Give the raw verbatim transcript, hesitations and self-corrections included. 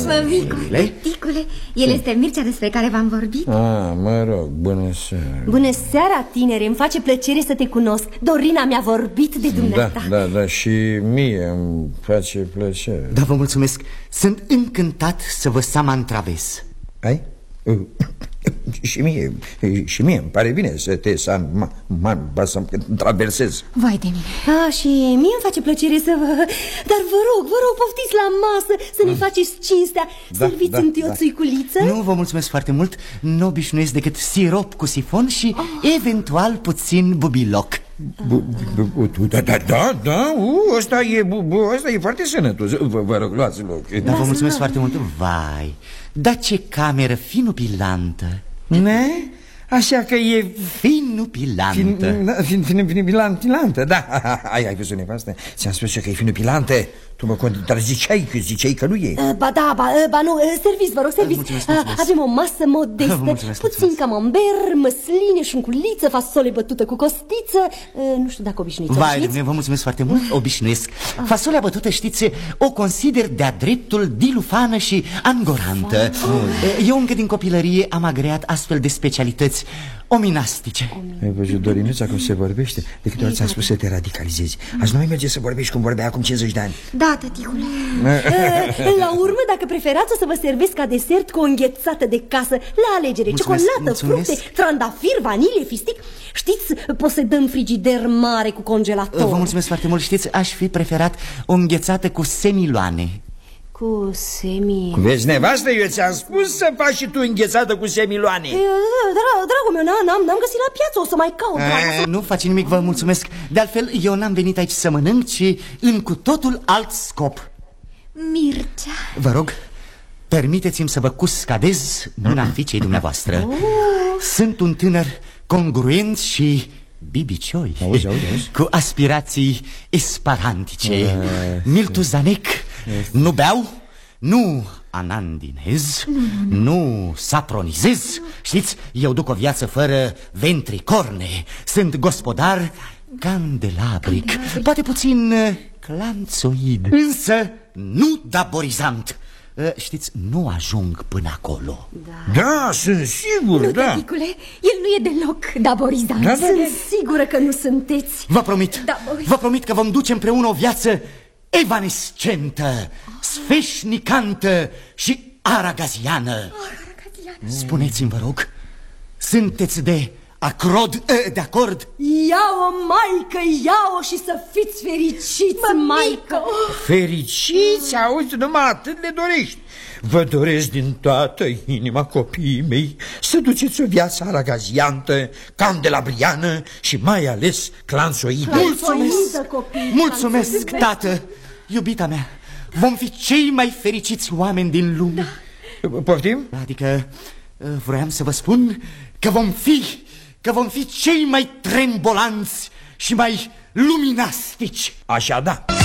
Mămico, ticule, el este Mircea despre care v-am vorbit. Ah, mă rog, bună seara. Bună seara, tinere, îmi face plăcere să te cunosc. Dorina mi-a vorbit de dumneata. Da, da, da, și mie îmi face plăcere. Da, vă mulțumesc. Sunt încântat să vă samantraves. Ai? Și mie, și mie îmi pare bine să te san, să traversez. Vai de mine. Ah, și mie îmi face plăcere să vă... Dar vă rog, vă rog, poftiți la masă, să ne faceți cinstea. Da, Serviți da, întâi da. o țuiculiță. Nu, vă mulțumesc foarte mult. Nu obișnuiesc decât sirop cu sifon și oh. eventual puțin bubiloc. Bu, bu, bu, da, da, da, da, uh, ăsta e, bu, bu, ăsta e foarte sănătos. Vă, vă rog, luați loc. Da, vă mulțumesc foarte mult. Vai, dar ce cameră finupilantă. Ne? Așa că e finupilantă. Fin, fin, fin, finupilantă, da. Ai, ai văzut, nevastă? Ți-am spus eu că e finupilantă. Tu mă contraziceai că ziceai că nu e. uh, Ba da, ba, uh, ba nu, uh, serviți, vă rog, serviți. Mulțumesc, mulțumesc. Uh, Avem o masă modestă, mulțumesc, puțin mulțumesc. camembert, măsline, șunculiță, fasole bătută cu costiță. uh, Nu știu dacă obișnuiți. Vai, dumneavoastră, vă mulțumesc foarte mult, obișnuiesc. Fasolea bătută, știți, o consider de-a dreptul dilufană și angorantă. Eu încă din copilărie am agreat astfel de specialități ominastice. Ai văzut, Dorinuța, cum se vorbește? De câte ori ți-am spus să te radicalizezi. Azi nu mai merge să vorbești cum vorbea acum cincizeci de ani. Da, tăticule. La urmă, dacă preferați, o să vă servesc ca desert cu o înghețată de casă. La alegere, Mulțumesc, ciocolată, mulțumesc. fructe, trandafir, vanilie, fistic. Știți, posedăm frigider mare cu congelator. Vă mulțumesc foarte mult, știți, aș fi preferat o înghețată cu semiloane. Cu semi... Vezi, nevastă, eu ți-am spus să faci și tu înghețată cu semiloane. Dra, Dragul meu, n-am găsit la piață, o să mai caut. A, nu face nimic, vă mulțumesc. De altfel, eu n-am venit aici să mănânc, ci în cu totul alt scop. Mircea. Vă rog, permiteți-mi să vă cuscadez mâna fiicei dumneavoastră. Oh. Sunt un tânăr congruent și bibicioi, auzi, auzi, auzi. cu aspirații esparantice. Miltuzanec, nu beau, nu anandinez, nu sapronizez. Știți, eu duc o viață fără ventricorne. Sunt gospodar candelabric, poate puțin uh, clanțoid, însă nu daborizant. Uh, Știți, nu ajung până acolo. Da, da, sunt sigur, Nu, da. tăticule, el nu e deloc daborizant. Da, da, Sunt da. sigură că nu sunteți. Vă promit, Daboriz- vă promit că vom duce împreună o viață evanescentă, sfeșnicantă și aragaziană. Spuneți-mi, vă rog, sunteți de acrod, de acord? Ia-o, maică, ia-o și să fiți fericiți, maică. Fericiți, auzi, numai atât le dorești. Vă doresc din toată inima, copiii mei, să duceți o viață aragaziantă, candelabriană și mai ales clanțoidă. Mulțumesc, copii, mulțumesc, tată, iubita mea. Vom fi cei mai fericiți oameni din lume. Poftim? Adică vroiam să vă spun că vom fi, că vom fi cei mai trembolanți și mai luminastici. Așa da.